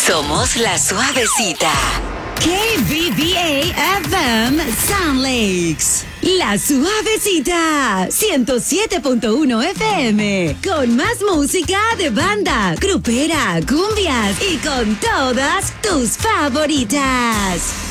Somos La Suavecita. KBBA FM Sound Lakes. La Suavecita. 107.1 FM. Con más música de banda, grupera, cumbias y con todas tus favoritas.